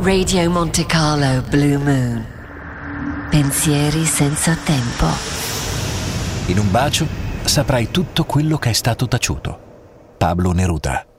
Radio Monte Carlo Blue Moon. Pensieri senza tempo. In un bacio saprai tutto quello che è stato taciuto. Pablo Neruda.